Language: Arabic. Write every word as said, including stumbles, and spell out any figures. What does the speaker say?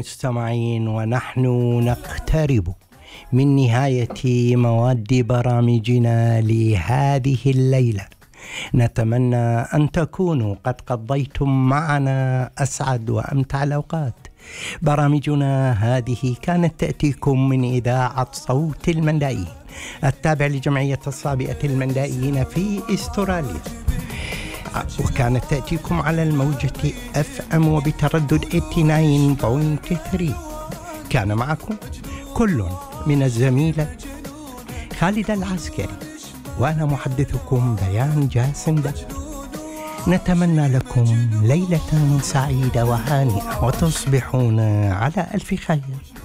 المستمعين، ونحن نقترب من نهاية مواد برامجنا لهذه الليلة. نتمنى أن تكونوا قد قضيتم معنا أسعد وأمتع الأوقات. برامجنا هذه كانت تأتيكم من إذاعة صوت المندائيين التابع لجمعية الصابئة المندائيين في استراليا، وكانت تأتيكم على الموجة اف ام وبتردد ثمانية وثمانين فاصلة ثلاثة. كان معكم كل من الزميلة خالد العسكري وأنا محدثكم بيان جاسم. نتمنى لكم ليلة سعيدة وهانئة وتصبحون على ألف خير.